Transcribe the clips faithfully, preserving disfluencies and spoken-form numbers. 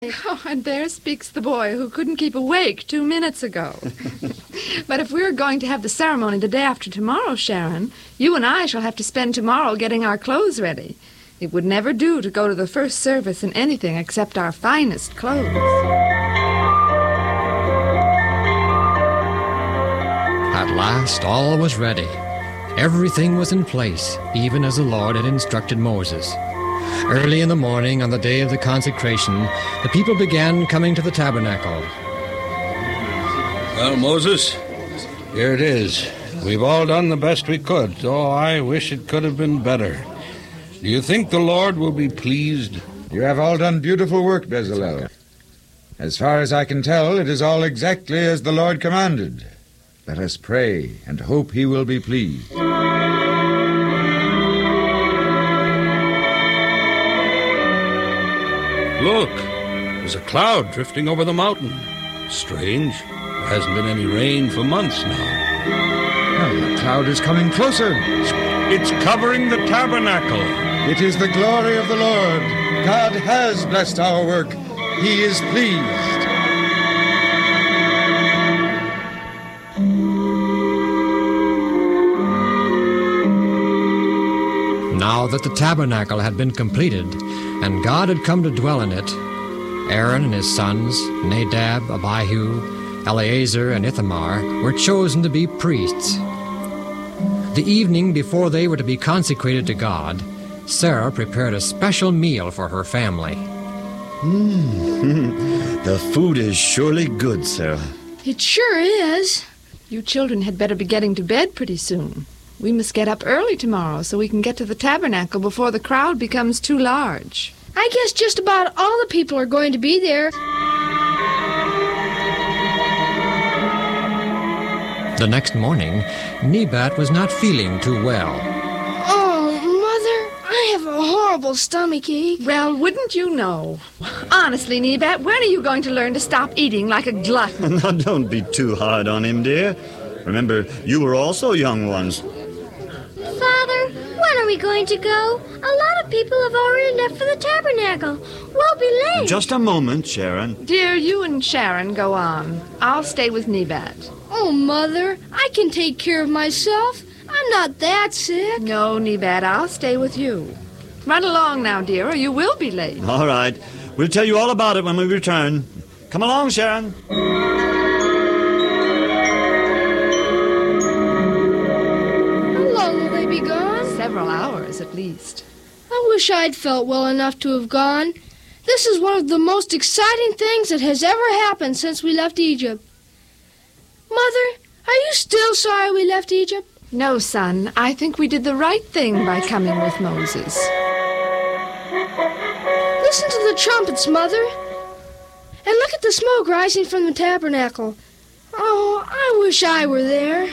Oh, and there speaks the boy who couldn't keep awake two minutes ago. But if we're going to have the ceremony the day after tomorrow, Sharon, you and I shall have to spend tomorrow getting our clothes ready. It would never do to go to the first service in anything except our finest clothes. At last, all was ready. Everything was in place, even as the Lord had instructed Moses. Early in the morning, on the day of the consecration, the people began coming to the tabernacle. Well, Moses, here it is. We've all done the best we could, though I wish it could have been better. Do you think the Lord will be pleased? You have all done beautiful work, Bezalel. As far as I can tell, it is all exactly as the Lord commanded. Let us pray and hope he will be pleased. Look, there's a cloud drifting over the mountain. Strange. There hasn't been any rain for months now. Oh, the cloud is coming closer. It's covering the tabernacle. It is the glory of the Lord. God has blessed our work. He is pleased. Now that the tabernacle had been completed, and God had come to dwell in it, Aaron and his sons, Nadab, Abihu, Eleazar, and Ithamar, were chosen to be priests. The evening before they were to be consecrated to God, Sarah prepared a special meal for her family. Mm. The food is surely good, Sarah. It sure is. You children had better be getting to bed pretty soon. We must get up early tomorrow so we can get to the tabernacle before the crowd becomes too large. I guess just about all the people are going to be there. The next morning, Nebat was not feeling too well. Oh, Mother, I have a horrible stomachache. Well, wouldn't you know? Honestly, Nebat, when are you going to learn to stop eating like a glutton? Now, don't be too hard on him, dear. Remember, you were also young once. Father, when are we going to go? A lot of people have already left for the tabernacle. We'll be late. Just a moment, Sharon. Dear, you and Sharon go on. I'll stay with Nebat. Oh, Mother, I can take care of myself. I'm not that sick. No, Nebat, I'll stay with you. Run along now, dear, or you will be late. All right. We'll tell you all about it when we return. Come along, Sharon. Several hours, at least. I wish I'd felt well enough to have gone. This is one of the most exciting things that has ever happened since we left Egypt. Mother, are you still sorry we left Egypt? No, son. I think we did the right thing by coming with Moses. Listen to the trumpets, Mother. And look at the smoke rising from the tabernacle. Oh, I wish I were there.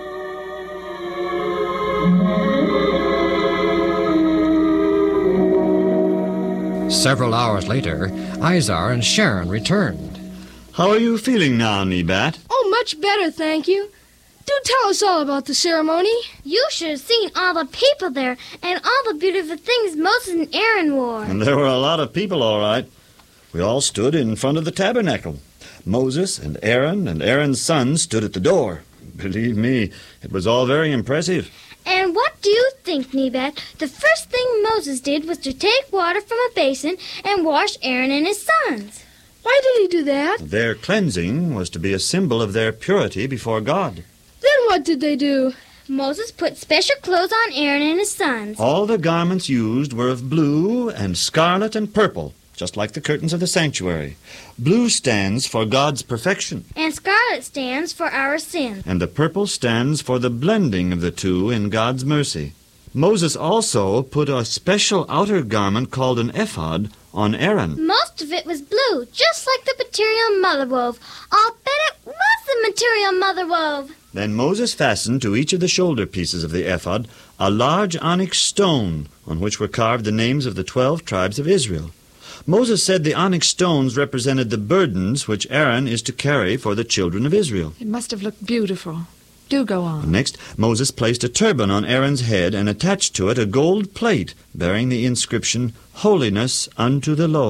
Several hours later, Izar and Sharon returned. How are you feeling now, Nebat? Oh, much better, thank you. Do tell us all about the ceremony. You should have seen all the people there and all the beautiful things Moses and Aaron wore. And there were a lot of people, all right. We all stood in front of the tabernacle. Moses and Aaron and Aaron's sons stood at the door. Believe me, it was all very impressive. And what do you think, Nebat? The first thing Moses did was to take water from a basin and wash Aaron and his sons. Why did he do that? Their cleansing was to be a symbol of their purity before God. Then what did they do? Moses put special clothes on Aaron and his sons. All the garments used were of blue and scarlet and purple, just like the curtains of the sanctuary. Blue stands for God's perfection. And scarlet stands for our sin. And the purple stands for the blending of the two in God's mercy. Moses also put a special outer garment called an ephod on Aaron. Most of it was blue, just like the material Mother wove. I'll bet it was the material Mother wove. Then Moses fastened to each of the shoulder pieces of the ephod a large onyx stone on which were carved the names of the twelve tribes of Israel. Moses said the onyx stones represented the burdens which Aaron is to carry for the children of Israel. It must have looked beautiful. Do go on. Next, Moses placed a turban on Aaron's head and attached to it a gold plate bearing the inscription, Holiness unto the Lord.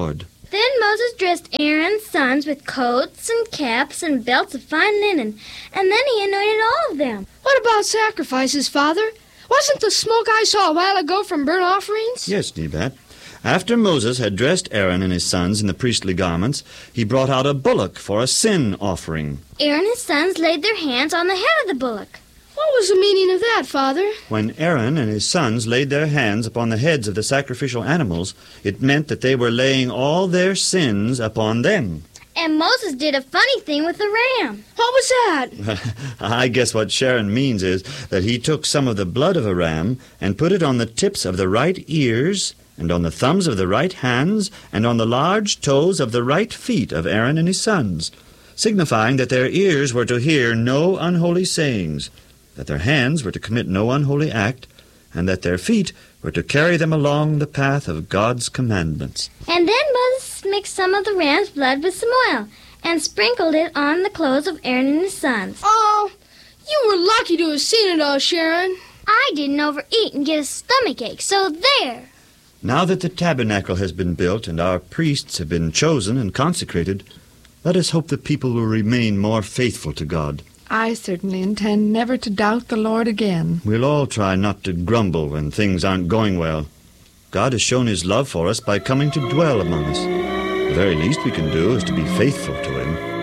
Then Moses dressed Aaron's sons with coats and caps and belts of fine linen, and then he anointed all of them. What about sacrifices, Father? Wasn't the smoke I saw a while ago from burnt offerings? Yes, Nebat. After Moses had dressed Aaron and his sons in the priestly garments, he brought out a bullock for a sin offering. Aaron and his sons laid their hands on the head of the bullock. What was the meaning of that, Father? When Aaron and his sons laid their hands upon the heads of the sacrificial animals, it meant that they were laying all their sins upon them. And Moses did a funny thing with the ram. What was that? I guess what Sharon means is that he took some of the blood of a ram and put it on the tips of the right ears and on the thumbs of the right hands and on the large toes of the right feet of Aaron and his sons, signifying that their ears were to hear no unholy sayings, that their hands were to commit no unholy act, and that their feet were to carry them along the path of God's commandments. And then Moses mixed some of the ram's blood with some oil and sprinkled it on the clothes of Aaron and his sons. Oh, you were lucky to have seen it all, Sharon. I didn't overeat and get a stomach ache, so there. Now that the tabernacle has been built and our priests have been chosen and consecrated, let us hope the people will remain more faithful to God. I certainly intend never to doubt the Lord again. We'll all try not to grumble when things aren't going well. God has shown his love for us by coming to dwell among us. The very least we can do is to be faithful to him.